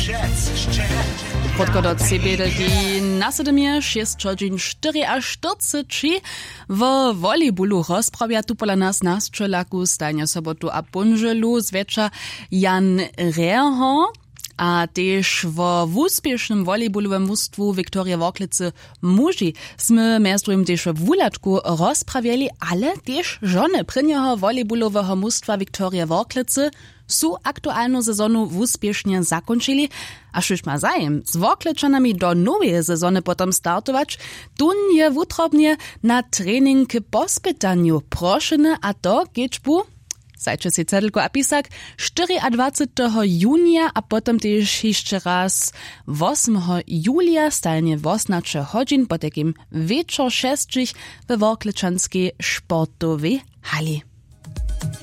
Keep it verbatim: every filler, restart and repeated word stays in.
Podkładot sobie delki na siedemie sześć godzin czterdzieści w volejbolu rozprawia tu pola nas na strzelaku stajnia sobotu a punżelu zwecza Jan Rehrho, a też w úspěšnym volejbolowym mustwu Viktoria Worklice muži sme mestrujem też w Wulaczku rozprawiali, ale też żony prynjeho volejbolowego mustwa Viktoria Worklice su aktualną sezonu úspěšnie zakończyli, a šuž ma zajem z Workličanami do nowej sezony potom startować, tun je wutrobnie na trening k pospytaniu proszene, a to giečbu Zajče si cedelko a pisak dwudziestego czwartego junia, a potom też jeszcze raz ósmego julia stajnie osmnaście godzin po takim wieczor sześciu we Workličanskiej sportowej hali.